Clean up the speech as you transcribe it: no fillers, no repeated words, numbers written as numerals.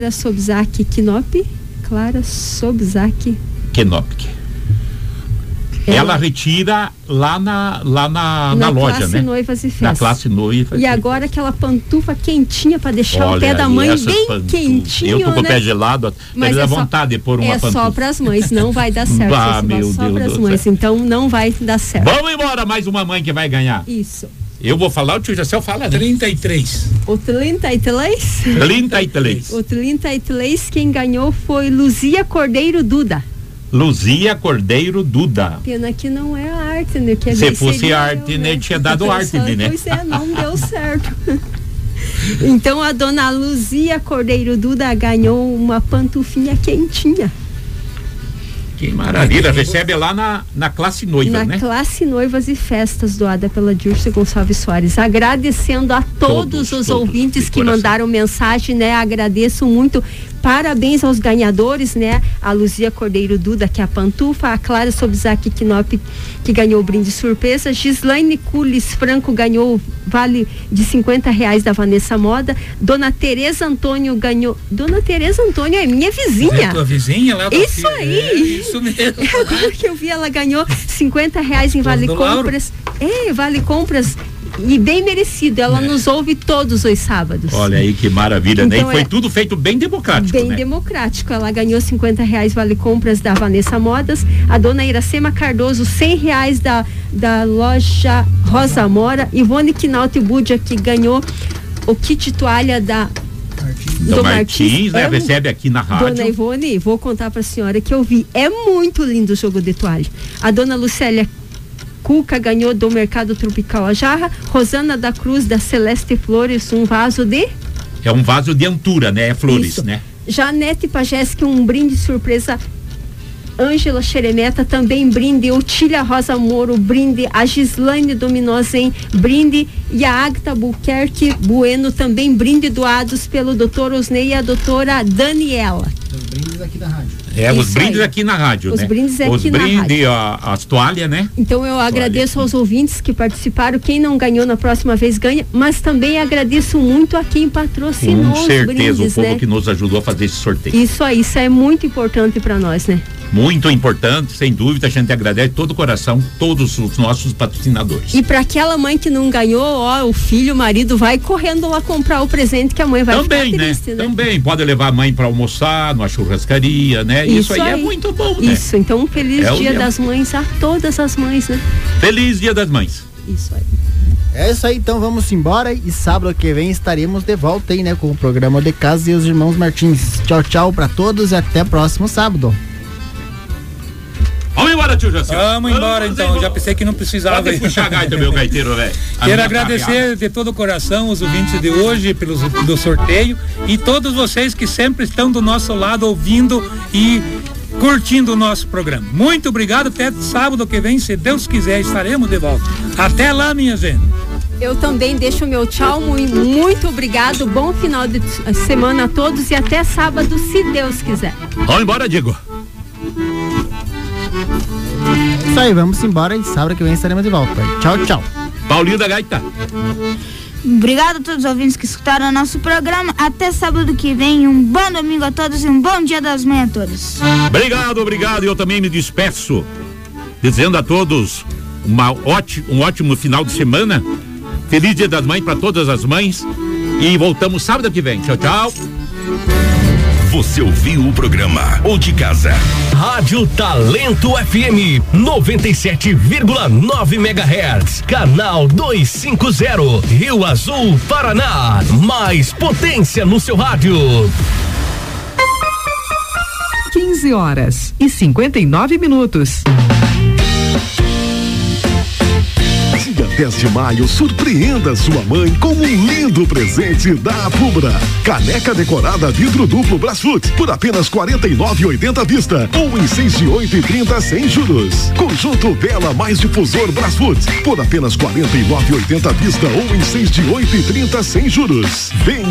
Sobzak Knop, Clara Sobzak Knop. Ela retira lá na loja, classe né? Noivas e Festas. Na classe Noivas. E agora aquela pantufa quentinha para deixar o pé da mãe bem quentinho, eu tô com o né? pé gelado, mas dá vontade de pôr uma pantufa. É só para as mães, não vai dar certo. Só para as mães, então não vai dar certo. Vamos embora, mais uma mãe que vai ganhar. Isso. Eu vou falar, o tio Jacel fala, né? 33. O 33? 33. O 33, quem ganhou foi Luzia Cordeiro Duda. Luzia Cordeiro Duda. Pena que não é a Artner, que se fosse a Artner, tinha dado Artner, né? Pois é, não deu certo. Então a dona Luzia Cordeiro Duda ganhou uma pantufinha quentinha. Que maravilha, recebe lá na classe Noivas, né? Na classe Noivas e Festas, doada pela Dirce Gonçalves Soares. Agradecendo a todos os ouvintes que mandaram mensagem, né? Agradeço muito. Parabéns aos ganhadores, né? A Luzia Cordeiro Duda, que é a pantufa, a Clara Sobzak Knop, que ganhou o brinde surpresa, Gislaine Cules Franco ganhou o vale de R$50 da Vanessa Moda, Dona Tereza Antônio ganhou. Dona Tereza Antônio é minha vizinha. É tua vizinha lá? Isso aí. É isso mesmo. Agora que eu vi, ela ganhou R$50 em vale compras. Vale compras. E bem merecido, ela nos ouve todos os sábados. Olha aí que maravilha, então, né? E foi tudo feito bem democrático, bem democrático. Ela ganhou R$50 vale compras da Vanessa Modas, a dona Iracema Cardoso R$100 da loja Rosa Mora, Ivone Quinalti Budia, que ganhou o kit toalha do Martins, né? Recebe aqui na rádio. Dona Ivone, vou contar pra senhora que eu vi, é muito lindo o jogo de toalha. A dona Lucélia Cuca ganhou do Mercado Tropical a jarra, Rosana da Cruz da Celeste Flores um vaso de... É um vaso de Antura, né? É flores, isso, né? Janete Pajeski um brinde surpresa, Ângela Xeremeta também brinde, Otília Rosa Moro brinde, a Gislaine Dominosen brinde e a Agta Buquerque Bueno também brinde, doados pelo Dr. Osnei e a doutora Daniela. Os brindes aqui da rádio. Os brindes aqui na rádio, né? Os brindes aqui na rádio. As toalhas, né? Então eu agradeço aos ouvintes que participaram. Quem não ganhou na próxima vez ganha, mas também agradeço muito a quem patrocinou os brindes, né? Com certeza, o povo que nos ajudou a fazer esse sorteio. Isso aí, isso é muito importante para nós, né? Muito importante, sem dúvida, a gente agradece de todo o coração todos os nossos patrocinadores. E para aquela mãe que não ganhou, o filho, o marido vai correndo lá comprar o presente que a mãe vai também, ficar triste, né? Também, pode levar a mãe para almoçar numa churrascaria, né? Isso aí é muito bom, né? Isso, então um feliz Dia das Mães a todas as mães, né? Feliz Dia das Mães. Isso aí. É isso aí, então vamos embora e sábado que vem estaremos de volta aí, né? Com o programa de Casa e os Irmãos Martins. Tchau, tchau pra todos e até próximo sábado. Vamos embora, tio Jacel. Vamos embora, então. Já pensei que não precisava. Pode puxar a gaita, meu gaiteiro, velho. Quero agradecer de todo o coração os ouvintes de hoje do sorteio e todos vocês que sempre estão do nosso lado ouvindo e curtindo o nosso programa. Muito obrigado. Até sábado que vem, se Deus quiser, estaremos de volta. Até lá, minha gente. Eu também deixo o meu tchau, muito obrigado, bom final de semana a todos e até sábado, se Deus quiser. Vamos embora, Diego. Isso aí, vamos embora e sábado que vem estaremos de volta. Tchau, tchau. Paulinho da Gaita. Obrigado a todos os ouvintes que escutaram o nosso programa. Até sábado que vem. Um bom domingo a todos e um bom Dia das Mães a todos. Obrigado. Eu também me despeço dizendo a todos um ótimo final de semana. Feliz Dia das Mães para todas as mães. E voltamos sábado que vem. Tchau, tchau. Você ouviu o programa O de Casa. Rádio Talento FM 97,9 MHz. Canal 250. Rio Azul, Paraná. Mais potência no seu rádio. 15h59. Dia 10 de maio, surpreenda sua mãe com um lindo presente da Fubra. Caneca decorada vidro duplo Brasfoot por apenas R$ 49,80 à vista ou em 6 de 8,30 sem juros. Conjunto Bela mais difusor Brasfoot por apenas R$ 49,80 à vista ou em 6 de 8,30 sem juros. Vem